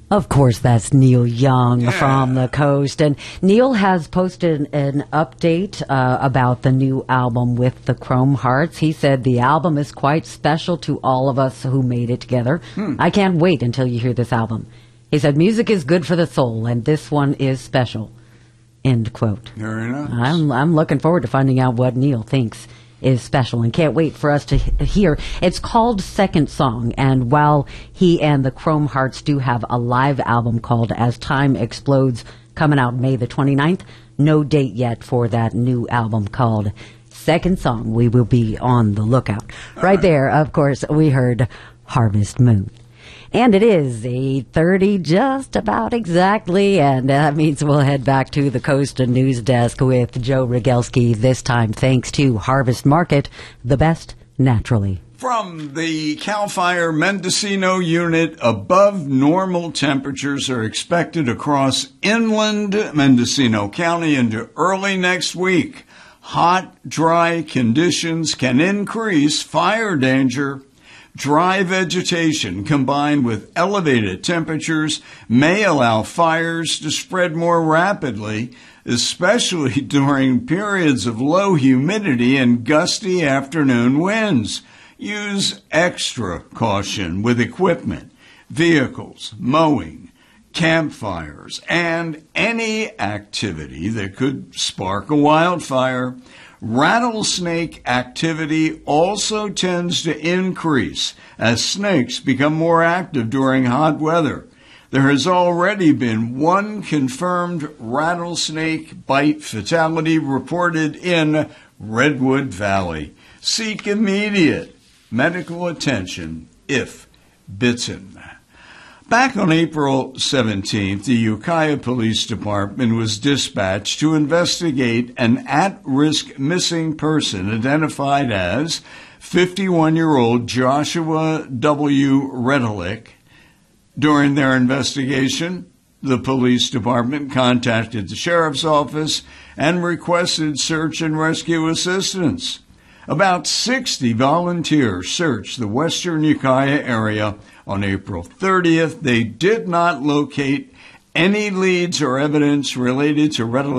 Of course, that's Neil Young from the Coast. And Neil has posted an update about the new album with the Chrome Hearts. He said the album is quite special to all of us who made it together. I can't wait until you hear this album. He said music is good for the soul, and this one is special. End quote. Very nice. I'm looking forward to finding out what Neil thinks is special and can't wait for us to hear. It's called Second Song, and while he and the Chrome Hearts do have a live album called As Time Explodes coming out May the 29th, no date yet for that new album called Second Song. We will be on the lookout. Right there, of course, we heard Harvest Moon. And it is 8:30 just about exactly, and that means we'll head back to the Coast and News Desk with Joe Rogelski, this time thanks to Harvest Market, the best naturally. From the CAL FIRE Mendocino unit, above normal temperatures are expected across inland Mendocino County into early next week. Hot, dry conditions can increase fire danger. Dry vegetation combined with elevated temperatures may allow fires to spread more rapidly, especially during periods of low humidity and gusty afternoon winds. Use extra caution with equipment, vehicles, mowing, campfires, and any activity that could spark a wildfire. Rattlesnake activity also tends to increase as snakes become more active during hot weather. There has already been one confirmed rattlesnake bite fatality reported in Redwood Valley. Seek immediate medical attention if bitten. Back on April 17th, the Ukiah Police Department was dispatched to investigate an at-risk missing person identified as 51-year-old Joshua W. Redelick. During their investigation, the police department contacted the sheriff's office and requested search and rescue assistance. About 60 volunteers searched the western Ukiah area on April 30th. They did not locate any leads or evidence related to Redelick.